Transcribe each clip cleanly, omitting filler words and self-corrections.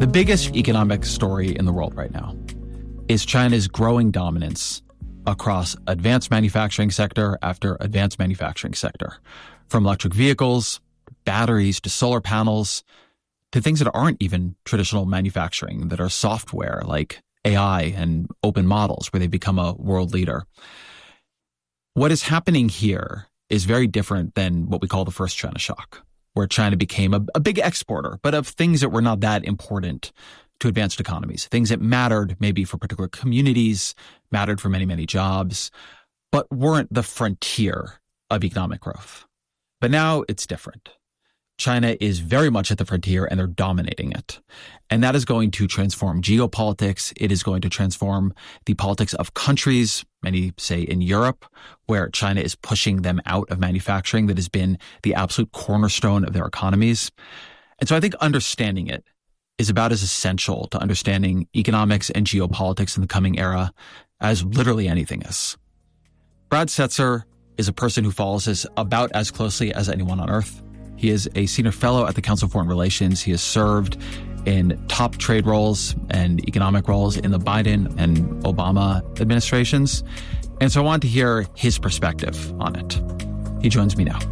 The biggest economic story in the world right now is China's growing dominance across advanced manufacturing sector after advanced manufacturing sector, from electric vehicles, batteries, to solar panels, to things that aren't even traditional manufacturing, that are software like AI and open models, where they become a world leader. What is happening here is very different than what we call the first China shock, where China became a big exporter, but of things that were not that important to advanced economies, things that mattered maybe for particular communities, mattered for many, many jobs, but weren't the frontier of economic growth. But now it's different. China is very much at the frontier and they're dominating it. And that is going to transform geopolitics. It is going to transform the politics of countries, many say in Europe, where China is pushing them out of manufacturing that has been the absolute cornerstone of their economies. And so I think understanding it is about as essential to understanding economics and geopolitics in the coming era as literally anything is. Brad Setser is a person who follows this about as closely as anyone on earth. He is a senior fellow at the Council of Foreign Relations. He has served in top trade roles and economic roles in the Biden and Obama administrations. And so I wanted to hear his perspective on it. He joins me now.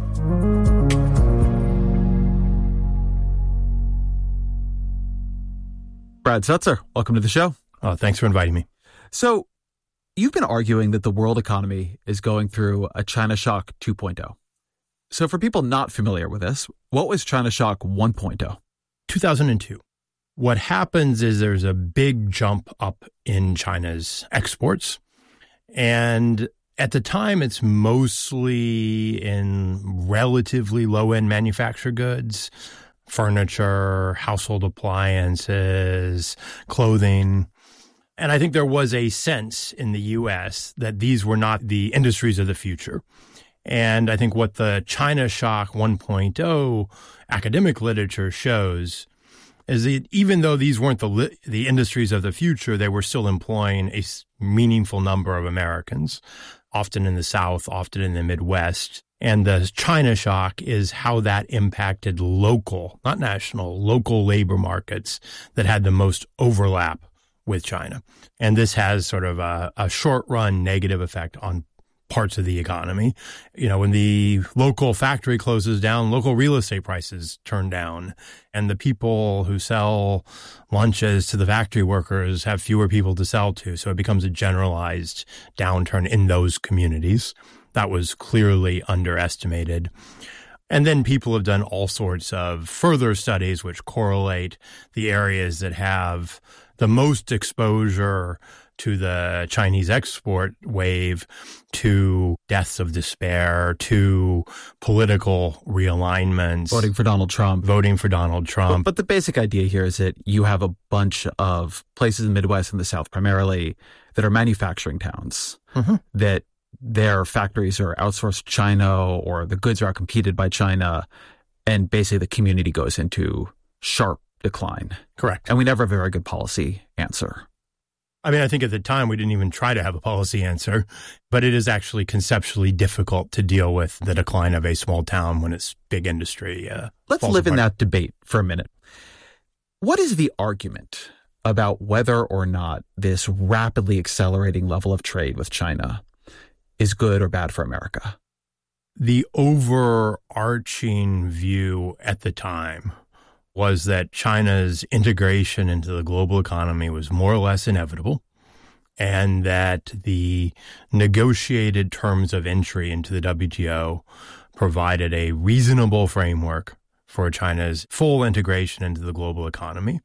Brad Setser, welcome to the show. Thanks for inviting me. So you've been arguing that the world economy is going through a China Shock 2.0. So for people not familiar with this, what was China Shock 1.0? 2002. What happens is there's a big jump up in China's exports. And at the time, it's mostly in relatively low-end manufactured goods, furniture, household appliances, clothing. And I think there was a sense in the U.S. that these were not the industries of the future. And I think what the China Shock 1.0 academic literature shows is that even though these weren't the industries of the future, they were still employing a meaningful number of Americans, often in the South, often in the Midwest. And the China Shock is how that impacted local, not national, local labor markets that had the most overlap with China. And this has sort of a short-run negative effect on parts of the economy. You know, when the local factory closes down, local real estate prices turn down, and the people who sell lunches to the factory workers have fewer people to sell to. So it becomes a generalized downturn in those communities. That was clearly underestimated. And then people have done all sorts of further studies which correlate the areas that have the most exposure to the Chinese export wave, to deaths of despair, to political realignments. Voting for Donald Trump. But the basic idea here is that you have a bunch of places in the Midwest and the South primarily that are manufacturing towns, that their factories are outsourced to China or the goods are outcompeted by China, and basically the community goes into sharp decline. Correct. And we never have a very good policy answer. I mean, I think at the time we didn't even try to have a policy answer, but it is actually conceptually difficult to deal with the decline of a small town when it's big industry. Let's live in that debate for a minute. What is the argument about whether or not this rapidly accelerating level of trade with China is good or bad for America? The overarching view at the time was that China's integration into the global economy was more or less inevitable, and that the negotiated terms of entry into the WTO provided a reasonable framework for China's full integration into the global economy,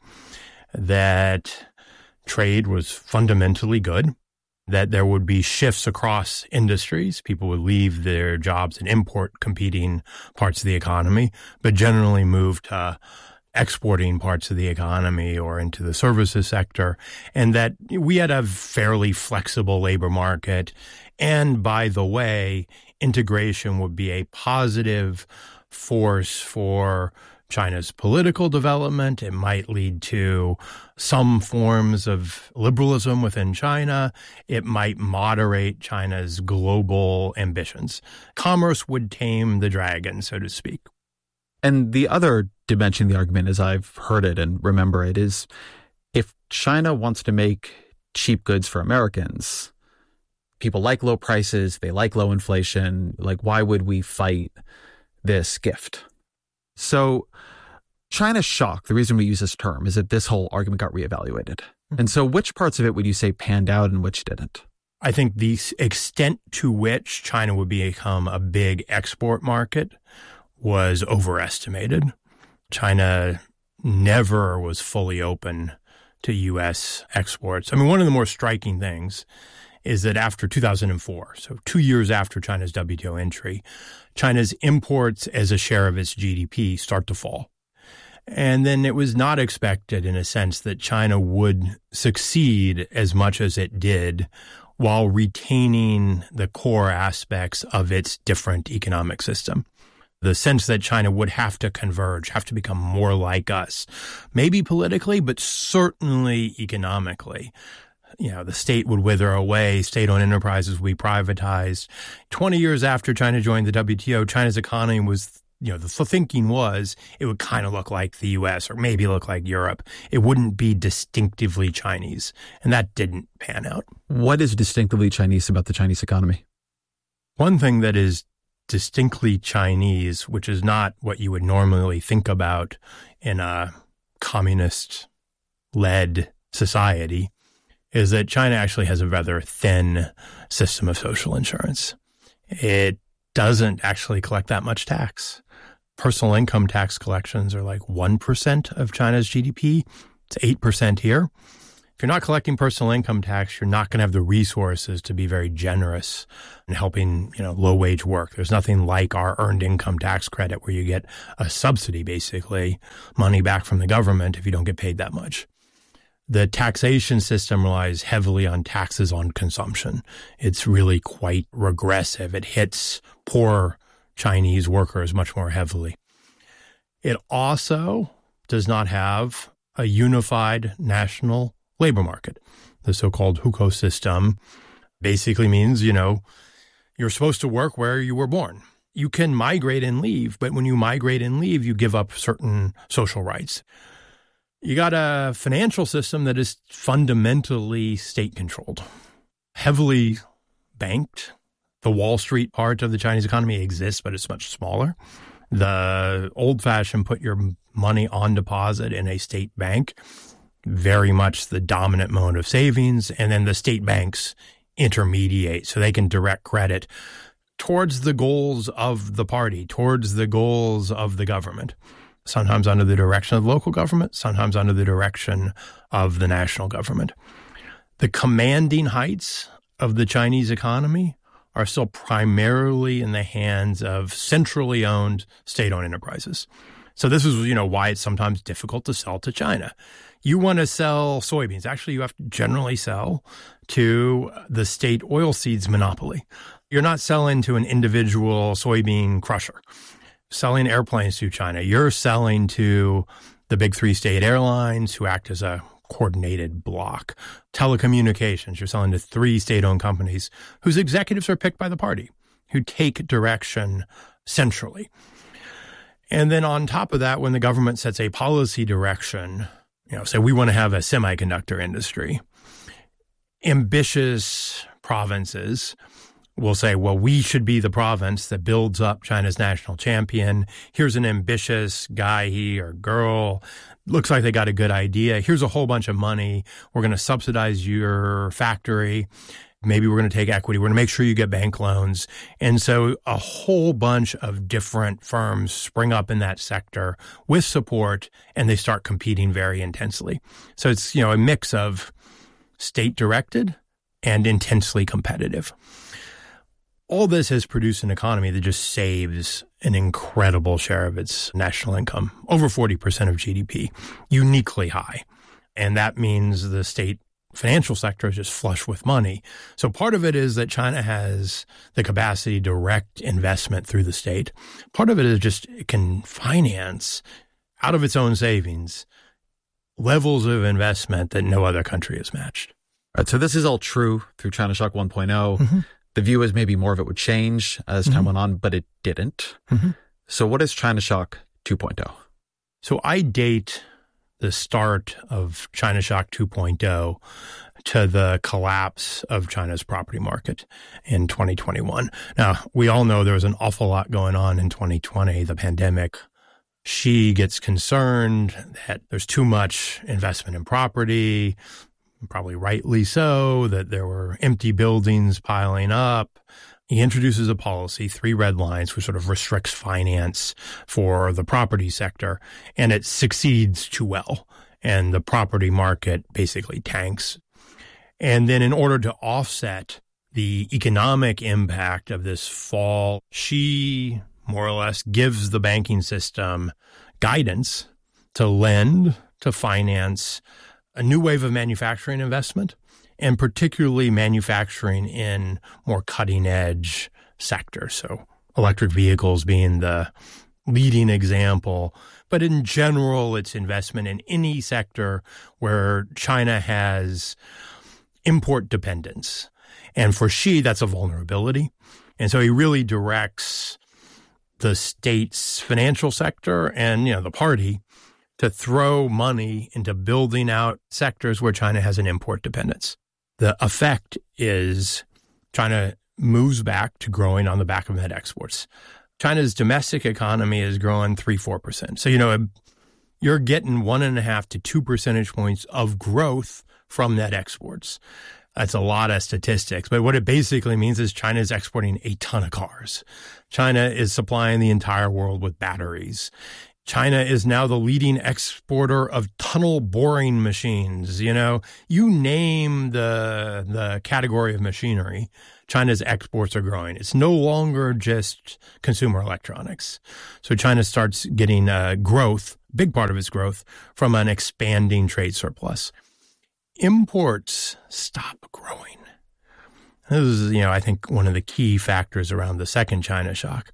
that trade was fundamentally good, that there would be shifts across industries. People would leave their jobs in import competing parts of the economy, but generally move to exporting parts of the economy or into the services sector, and that we had a fairly flexible labor market. And by the way, integration would be a positive force for China's political development. It might lead to some forms of liberalism within China. It might moderate China's global ambitions. Commerce would tame the dragon, so to speak. And the other dimension of the argument, as I've heard it and remember it, is if China wants to make cheap goods for Americans, people like low prices, they like low inflation, like why would we fight this gift? So China's shock, the reason we use this term is that this whole argument got reevaluated. And so which parts of it would you say panned out and which didn't? I think the extent to which China would become a big export market was overestimated. China never was fully open to U.S. exports. I mean, one of the more striking things is that after 2004, so 2 years after China's WTO entry, China's imports as a share of its GDP start to fall. And then it was not expected, in a sense, that China would succeed as much as it did while retaining the core aspects of its different economic system. The sense that China would have to converge, have to become more like us, maybe politically, but certainly economically. You know, the state would wither away, state-owned enterprises would be privatized. 20 years after China joined the WTO, China's economy was, you know, the thinking was it would kind of look like the U.S. or maybe look like Europe. It wouldn't be distinctively Chinese, and that didn't pan out. What is distinctively Chinese about the Chinese economy? One thing that is distinctly Chinese, which is not what you would normally think about in a communist-led society, is that China actually has a rather thin system of social insurance. It doesn't actually collect that much tax. Personal income tax collections are like 1% of China's GDP. It's 8% here. If you're not collecting personal income tax, you're not going to have the resources to be very generous in helping, you know, low-wage work. There's nothing like our earned income tax credit where you get a subsidy, basically, money back from the government if you don't get paid that much. The taxation system relies heavily on taxes on consumption. It's really quite regressive. It hits poor Chinese workers much more heavily. It also does not have a unified national labor market. The so-called hukou system basically means, you know, you're supposed to work where you were born. You can migrate and leave, but when you migrate and leave, you give up certain social rights. You got a financial system that is fundamentally state-controlled, heavily banked. The Wall Street part of the Chinese economy exists, but it's much smaller. The old-fashioned put your money on deposit in a state bank, very much the dominant mode of savings, and then the state banks intermediate so they can direct credit towards the goals of the party, towards the goals of the government, sometimes under the direction of local government, sometimes under the direction of the national government. The commanding heights of the Chinese economy are still primarily in the hands of centrally owned state-owned enterprises. So this is, you know, why it's sometimes difficult to sell to China. You want to sell soybeans. Actually, you have to generally sell to the state oilseeds monopoly. You're not selling to an individual soybean crusher. Selling airplanes to China. You're selling to the big three state airlines who act as a coordinated block. Telecommunications. You're selling to 3 state-owned companies whose executives are picked by the party, who take direction centrally. And then on top of that, when the government sets a policy direction, you know, say we want to have a semiconductor industry, ambitious provinces will say, well, we should be the province that builds up China's national champion. Here's an ambitious guy, he or girl, looks like they got a good idea. Here's a whole bunch of money. We're going to subsidize your factory. Maybe we're going to take equity. We're going to make sure you get bank loans. And so a whole bunch of different firms spring up in that sector with support, and they start competing very intensely. So it's, you know, a mix of state-directed and intensely competitive. All this has produced an economy that just saves an incredible share of its national income, over 40% of GDP, uniquely high. And that means the state financial sector is just flush with money. So part of it is that China has the capacity to direct investment through the state. Part of it is just it can finance out of its own savings levels of investment that no other country has matched. All right, so this is all true through China Shock 1.0. Mm-hmm. The view is maybe more of it would change as time went on, but it didn't. Mm-hmm. So what does China Shock 2.0? So I date the start of China Shock 2.0 to the collapse of China's property market in 2021. Now, we all know there was an awful lot going on in 2020, the pandemic. Xi gets concerned that there's too much investment in property, probably rightly so, that there were empty buildings piling up. He introduces a policy, 3 red lines, which sort of restricts finance for the property sector, and it succeeds too well. And the property market basically tanks. And then in order to offset the economic impact of this fall, Xi more or less gives the banking system guidance to lend, to finance a new wave of manufacturing investment, and particularly manufacturing in more cutting-edge sectors. So electric vehicles being the leading example. But in general, it's investment in any sector where China has import dependence. And for Xi, that's a vulnerability. And so he really directs the state's financial sector and, the party to throw money into building out sectors where China has an import dependence. The effect is China moves back to growing on the back of net exports. China's domestic economy is growing 3-4%. So, you're getting 1.5 to 2 percentage points of growth from net exports. That's a lot of statistics. But what it basically means is China is exporting a ton of cars. China is supplying the entire world with batteries. China is now the leading exporter of tunnel boring machines. You name the category of machinery, China's exports are growing. It's no longer just consumer electronics. So China starts getting growth, big part of its growth, from an expanding trade surplus. Imports stop growing. This is, I think one of the key factors around the second China shock.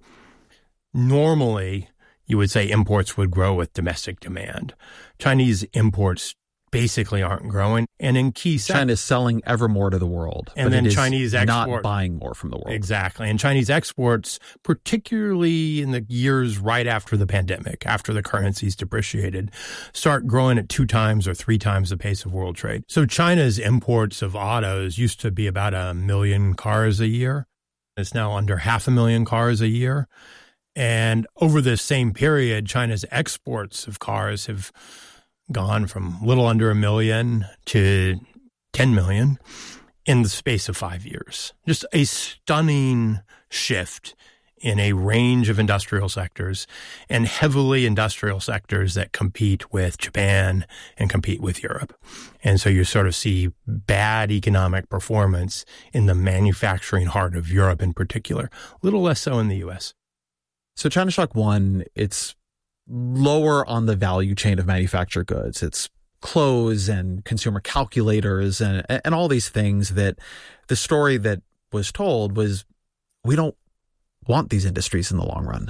Normally, you would say imports would grow with domestic demand. Chinese imports basically aren't growing. And in key sectors, China is selling ever more to the world. And then Chinese exports not buying more from the world. Exactly. And Chinese exports, particularly in the years right after the pandemic, after the currencies depreciated, start growing at 2 times or 3 times the pace of world trade. So China's imports of autos used to be about 1 million cars a year. It's now under 500,000 cars a year. And over this same period, China's exports of cars have gone from a little under 1 million to 10 million in the space of 5 years. Just a stunning shift in a range of industrial sectors, and heavily industrial sectors that compete with Japan and compete with Europe. And so you sort of see bad economic performance in the manufacturing heart of Europe in particular, a little less so in the U.S. So China Shock 1, it's lower on the value chain of manufactured goods. It's clothes and consumer calculators and all these things that the story that was told was, we don't want these industries in the long run.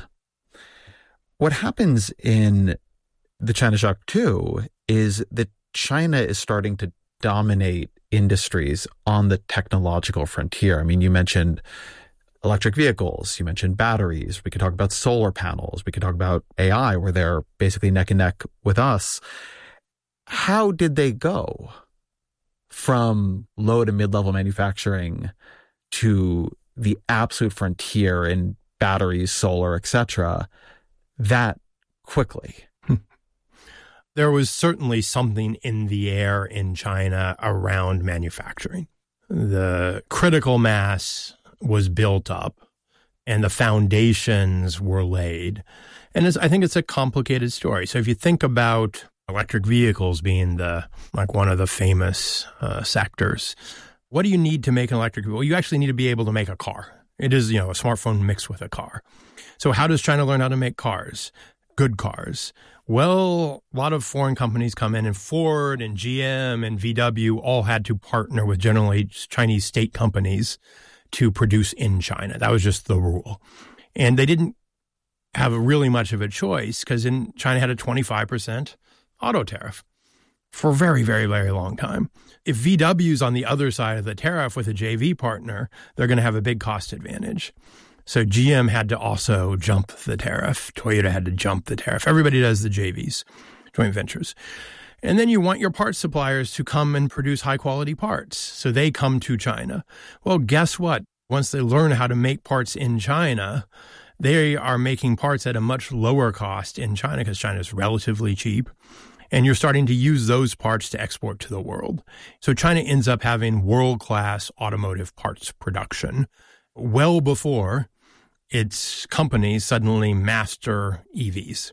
What happens in the China Shock 2 is that China is starting to dominate industries on the technological frontier. I mean, you mentioned electric vehicles, you mentioned batteries, we could talk about solar panels, we could talk about AI, where they're basically neck and neck with us. How did they go from low to mid-level manufacturing to the absolute frontier in batteries, solar, etc., that quickly? There was certainly something in the air in China around manufacturing. The critical mass was built up and the foundations were laid. And I think it's a complicated story. So if you think about electric vehicles being one of the famous sectors, what do you need to make an electric vehicle? Well, you actually need to be able to make a car. It is, a smartphone mixed with a car. So how does China learn how to make cars? Good cars. Well, a lot of foreign companies come in, and Ford and GM and VW all had to partner with generally Chinese state companies to produce in China. That was just the rule. And they didn't have really much of a choice because China had a 25% auto tariff for a very, very, very long time. If VW's on the other side of the tariff with a JV partner, they're going to have a big cost advantage. So GM had to also jump the tariff. Toyota had to jump the tariff. Everybody does the JVs, joint ventures. And then you want your parts suppliers to come and produce high-quality parts. So they come to China. Well, guess what? Once they learn how to make parts in China, they are making parts at a much lower cost in China because China is relatively cheap. And you're starting to use those parts to export to the world. So China ends up having world-class automotive parts production well before its companies suddenly master EVs.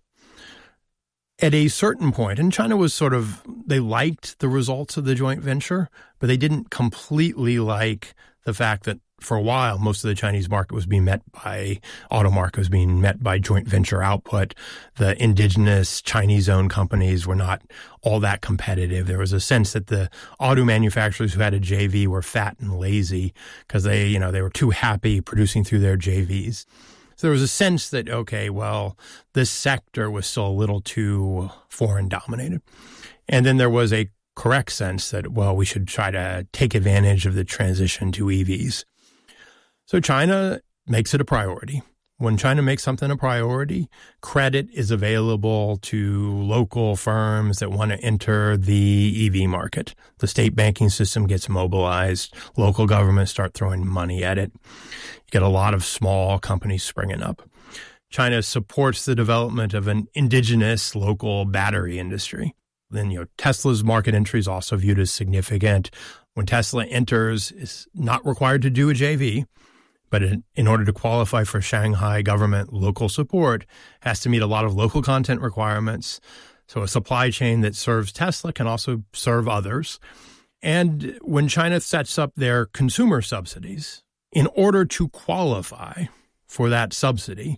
At a certain point, and China was they liked the results of the joint venture, but they didn't completely like the fact that for a while, most of the Chinese market was being met by, auto market was being met by joint venture output. The indigenous Chinese-owned companies were not all that competitive. There was a sense that the auto manufacturers who had a JV were fat and lazy because they were too happy producing through their JVs. So there was a sense that, okay, well, this sector was still a little too foreign dominated. And then there was a correct sense that, well, we should try to take advantage of the transition to EVs. So China makes it a priority. When China makes something a priority, credit is available to local firms that want to enter the EV market. The state banking system gets mobilized. Local governments start throwing money at it. You get a lot of small companies springing up. China supports the development of an indigenous local battery industry. Then, Tesla's market entry is also viewed as significant. When Tesla enters, it's not required to do a JV. But in order to qualify for Shanghai government local support, has to meet a lot of local content requirements. So a supply chain that serves Tesla can also serve others. And when China sets up their consumer subsidies, in order to qualify for that subsidy,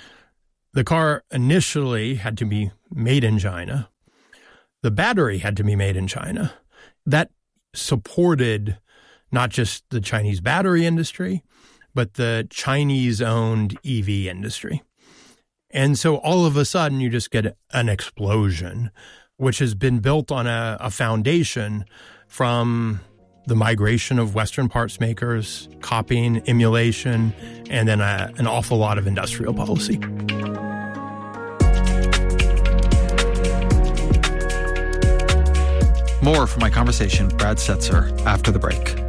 the car initially had to be made in China. The battery had to be made in China. That supported not just the Chinese battery industry, but the Chinese-owned EV industry. And so all of a sudden, you just get an explosion, which has been built on a foundation from the migration of Western parts makers, copying, emulation, and then an awful lot of industrial policy. More from my conversation with Brad Setser after the break.